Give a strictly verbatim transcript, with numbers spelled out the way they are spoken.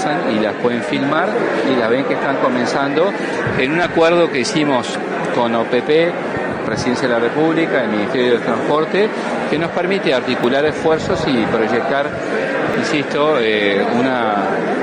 pasan y las pueden filmar y las ven que están comenzando en un acuerdo que hicimos con O P P, Presidencia de la República, el Ministerio de Transporte, que nos permite articular esfuerzos y proyectar, insisto, eh, una